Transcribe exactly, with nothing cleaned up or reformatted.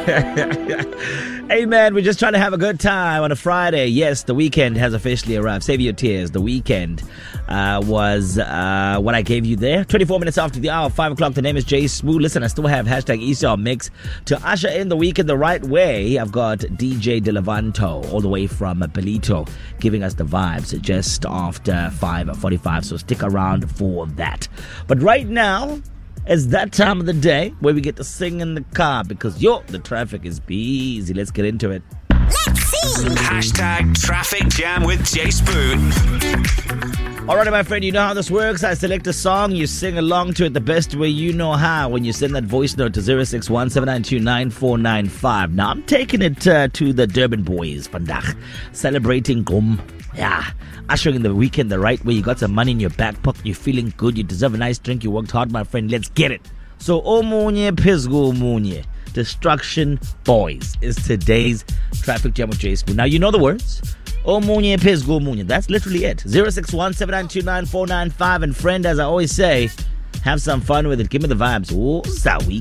Hey man, we're just trying to have a good time on a Friday. Yes, the weekend has officially arrived. Save your tears. The weekend uh, was uh, what I gave you there. twenty-four minutes after the hour, five o'clock. The name is Jay Smooth. Listen, I still have hashtag Esau Mix to usher in the weekend the right way. I've got D J Delevanto all the way from Belito giving us the vibes just after five forty-five. So stick around for that. But right now, it's that time of the day where we get to sing in the car because, yo, the traffic is busy. Let's get into it. Let's see. Hashtag Traffic Jam with Jay Spoon. All right, my friend, you know how this works. I select a song, you sing along to it the best way you know how when you send that voice note to zero six one, seven nine two, nine four nine five. Now, I'm taking it uh, to the Durban boys, vandag, celebrating Gum. Yeah, ushering in the weekend the right way. You got some money in your back pocket, you're feeling good, you deserve a nice drink, you worked hard, my friend. Let's get it. So, Omunye Pizgo Munye, Destruction Boys is today's Traffic Jam with Jay Spoon. Now, you know the words. Omunye Pizgo Munye. That's literally it. zero six one, seven nine two, nine four nine five. And friend, as I always say, have some fun with it. Give me the vibes. Oh, Sawi.